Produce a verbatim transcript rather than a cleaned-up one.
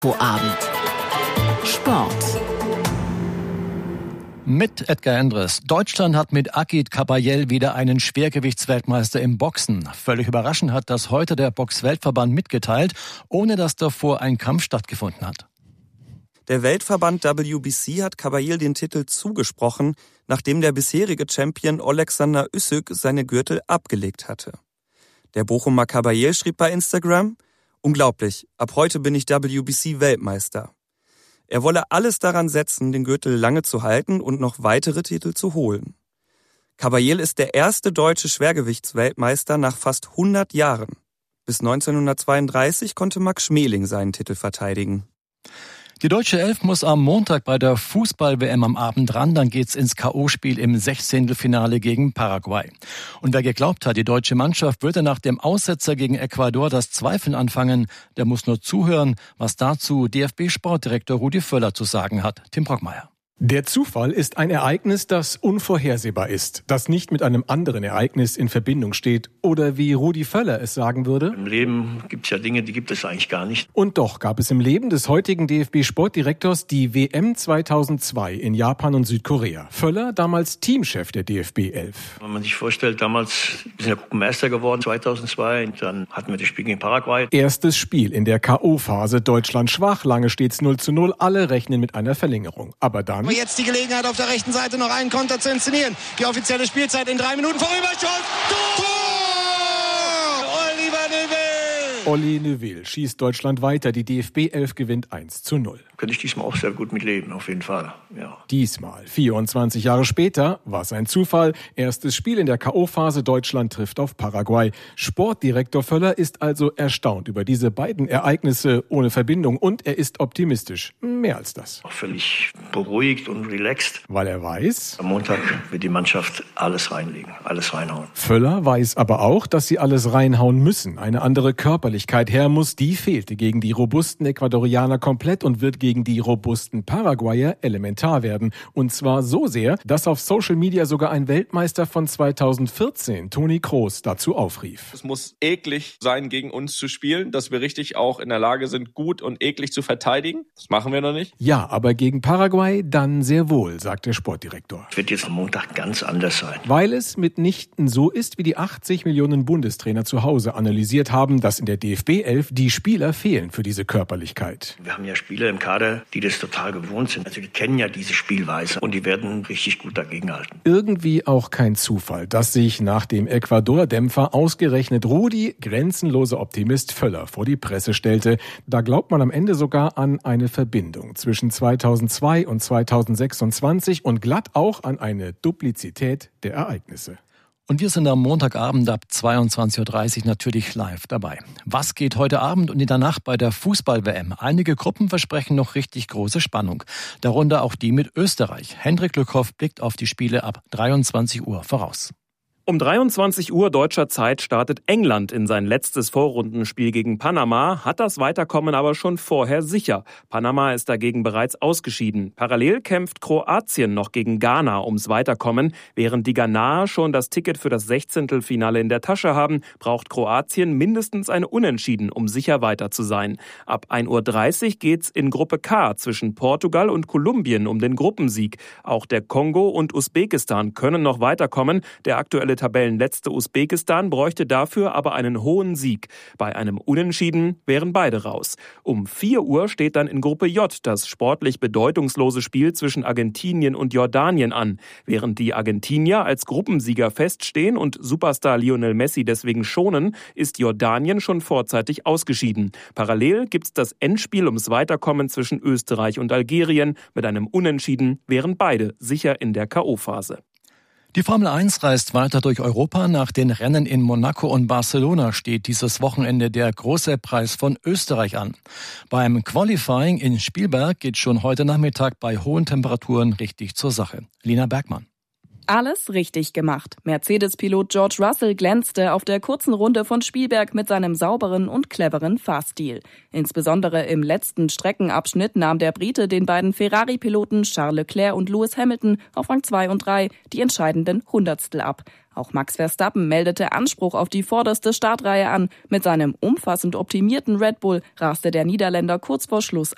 Abend. Sport. Mit Edgar Endres. Deutschland hat mit Agit Kabayel wieder einen Schwergewichtsweltmeister im Boxen. Völlig überraschend hat das heute der Boxweltverband mitgeteilt, ohne dass davor ein Kampf stattgefunden hat. Der Weltverband W B C hat Kabayel den Titel zugesprochen, nachdem der bisherige Champion Oleksandr Usyk seine Gürtel abgelegt hatte. Der Bochumer Kabayel schrieb bei Instagram: Unglaublich, ab heute bin ich W B C-Weltmeister. Er wolle alles daran setzen, den Gürtel lange zu halten und noch weitere Titel zu holen. Kabayel ist der erste deutsche Schwergewichtsweltmeister nach fast hundert Jahren. Bis neunzehnhundertzweiunddreißig konnte Max Schmeling seinen Titel verteidigen. Die deutsche Elf muss am Montag bei der Fußball-W M am Abend ran. Dann geht's ins K O-Spiel im Sechzehntelfinale gegen Paraguay. Und wer geglaubt hat, die deutsche Mannschaft würde nach dem Aussetzer gegen Ecuador das Zweifeln anfangen, der muss nur zuhören, was dazu D F B-Sportdirektor Rudi Völler zu sagen hat. Tim Brockmeier. Der Zufall ist ein Ereignis, das unvorhersehbar ist, das nicht mit einem anderen Ereignis in Verbindung steht oder wie Rudi Völler es sagen würde: Im Leben gibt es ja Dinge, die gibt es eigentlich gar nicht. Und doch gab es im Leben des heutigen D F B-Sportdirektors die W M zweitausendzwei in Japan und Südkorea. Völler, damals Teamchef der D F B elf. Wenn man sich vorstellt, damals wir sind ja Gruppenmeister geworden zweitausendzwei, und dann hatten wir das Spiel gegen Paraguay. Erstes Spiel in der K O-Phase, Deutschland schwach, lange steht's null zu null, alle rechnen mit einer Verlängerung. Aber dann... Jetzt die Gelegenheit, auf der rechten Seite noch einen Konter zu inszenieren. Die offizielle Spielzeit in drei Minuten vorüber. Schuss! Tor! Oliver Neuville! Olli Neuville schießt Deutschland weiter. Die D F B elf gewinnt eins zu null. Könnte ich diesmal auch sehr gut mitleben, auf jeden Fall. Ja. Diesmal, vierundzwanzig Jahre später, war es ein Zufall. Erstes Spiel in der K O-Phase, Deutschland trifft auf Paraguay. Sportdirektor Völler ist also erstaunt über diese beiden Ereignisse ohne Verbindung und er ist optimistisch. Mehr als das. Auch völlig beruhigt und relaxed. Weil er weiß, am Montag wird die Mannschaft alles reinlegen, alles reinhauen. Völler weiß aber auch, dass sie alles reinhauen müssen. Eine andere Körperlichkeit her muss, die fehlte gegen die robusten Ecuadorianer komplett und wird gegen die robusten Paraguayer elementar werden. Und zwar so sehr, dass auf Social Media sogar ein Weltmeister von zweitausendvierzehn, Toni Kroos, dazu aufrief. Es muss eklig sein, gegen uns zu spielen, dass wir richtig auch in der Lage sind, gut und eklig zu verteidigen. Das machen wir noch nicht. Ja, aber gegen Paraguay dann sehr wohl, sagt der Sportdirektor. Es wird jetzt am Montag ganz anders sein. Weil es mitnichten so ist, wie die achtzig Millionen Bundestrainer zu Hause analysiert haben, dass in der D F B elf die Spieler fehlen für diese Körperlichkeit. Wir haben ja Spieler im Kader, die das total gewohnt sind. Also die kennen ja diese Spielweise und die werden richtig gut dagegenhalten. Irgendwie auch kein Zufall, dass sich nach dem Ecuador-Dämpfer ausgerechnet Rudi, grenzenloser Optimist Völler, vor die Presse stellte. Da glaubt man am Ende sogar an eine Verbindung zwischen zweitausendzwei und zweitausendsechsundzwanzig und glatt auch an eine Duplizität der Ereignisse. Und wir sind am Montagabend ab zweiundzwanzig Uhr dreißig natürlich live dabei. Was geht heute Abend und in der Nacht bei der Fußball-W M? Einige Gruppen versprechen noch richtig große Spannung. Darunter auch die mit Österreich. Hendrik Lückhoff blickt auf die Spiele ab dreiundzwanzig Uhr voraus. Um dreiundzwanzig Uhr deutscher Zeit startet England in sein letztes Vorrundenspiel gegen Panama, hat das Weiterkommen aber schon vorher sicher. Panama ist dagegen bereits ausgeschieden. Parallel kämpft Kroatien noch gegen Ghana ums Weiterkommen. Während die Ghanaer schon das Ticket für das Sechzehntelfinale in der Tasche haben, braucht Kroatien mindestens eine Unentschieden, um sicher weiter zu sein. Ab ein Uhr dreißig geht's in Gruppe K zwischen Portugal und Kolumbien um den Gruppensieg. Auch der Kongo und Usbekistan können noch weiterkommen. Der aktuelle Tabellenletzte Usbekistan bräuchte dafür aber einen hohen Sieg. Bei einem Unentschieden wären beide raus. Um vier Uhr steht dann in Gruppe J das sportlich bedeutungslose Spiel zwischen Argentinien und Jordanien an. Während die Argentinier als Gruppensieger feststehen und Superstar Lionel Messi deswegen schonen, ist Jordanien schon vorzeitig ausgeschieden. Parallel gibt's das Endspiel ums Weiterkommen zwischen Österreich und Algerien. Mit einem Unentschieden wären beide sicher in der K O-Phase. Die Formel eins reist weiter durch Europa. Nach den Rennen in Monaco und Barcelona steht dieses Wochenende der große Preis von Österreich an. Beim Qualifying in Spielberg geht schon heute Nachmittag bei hohen Temperaturen richtig zur Sache. Lina Bergmann. Alles richtig gemacht. Mercedes-Pilot George Russell glänzte auf der kurzen Runde von Spielberg mit seinem sauberen und cleveren Fahrstil. Insbesondere im letzten Streckenabschnitt nahm der Brite den beiden Ferrari-Piloten Charles Leclerc und Lewis Hamilton auf Rang zwei und drei die entscheidenden Hundertstel ab. Auch Max Verstappen meldete Anspruch auf die vorderste Startreihe an. Mit seinem umfassend optimierten Red Bull raste der Niederländer kurz vor Schluss